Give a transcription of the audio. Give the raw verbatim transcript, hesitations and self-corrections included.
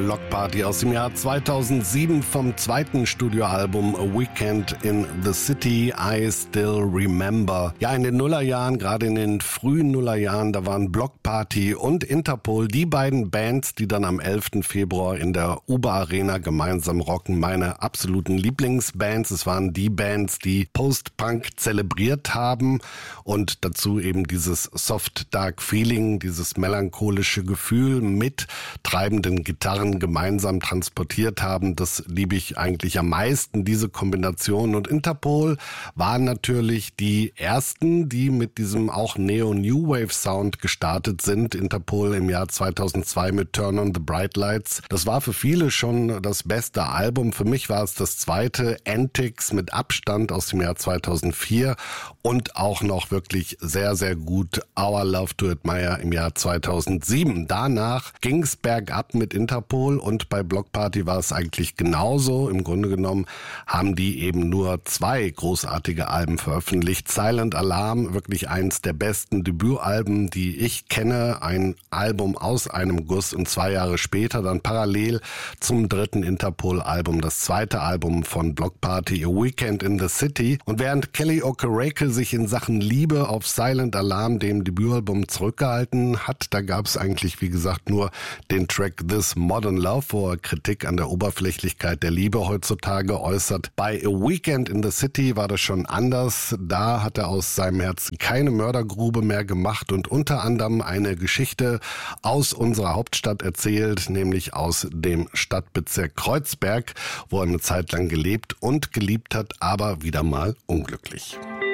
Bloc Party aus dem Jahr zweitausendsieben vom zweiten Studioalbum A Weekend in the City, I Still Remember. Ja, in den Nullerjahren, gerade in den frühen Nullerjahren, da waren Bloc Party und Interpol die beiden Bands, die dann am elften Februar in der Uber Arena gemeinsam rocken, meine absoluten Lieblingsbands. Es waren die Bands, die Post-Punk zelebriert haben und dazu eben dieses Soft-Dark-Feeling, dieses melancholische Gefühl mit treibenden Gitarren gemeinsam transportiert haben. Das liebe ich eigentlich am meisten, diese Kombination. Und Interpol waren natürlich die ersten, die mit diesem auch Neo-New Wave Sound gestartet sind. Interpol im Jahr zweitausendzwei mit Turn on the Bright Lights. Das war für viele schon das beste Album. Für mich war es das zweite. Antics mit Abstand aus dem Jahr zweitausendvier und auch noch wirklich sehr, sehr gut Our Love to Admire im Jahr zweitausendsieben. Danach ging es bergab mit Interpol und bei Bloc Party war es eigentlich genauso. Im Grunde genommen haben die eben nur zwei großartige Alben veröffentlicht. Silent Alarm, wirklich eins der besten Debütalben, die ich kenne. Ein Album aus einem Guss und zwei Jahre später dann parallel zum dritten Interpol-Album, das zweite Album von Bloc Party, A Weekend in the City. Und während Kelly Okereke sich in Sachen Liebe auf Silent Alarm, dem Debütalbum, zurückgehalten hat, da gab es eigentlich, wie gesagt, nur den Track This Modern Love, wo er Kritik an der Oberflächlichkeit der Liebe heutzutage äußert. Bei A Weekend in the City war das schon anders. Da hat er aus seinem Herzen keine Mördergrube mehr gemacht und unter anderem eine Geschichte aus unserer Hauptstadt erzählt, nämlich aus dem Stadtbezirk Kreuzberg, wo er eine Zeit lang gelebt und geliebt hat, aber wieder mal unglücklich.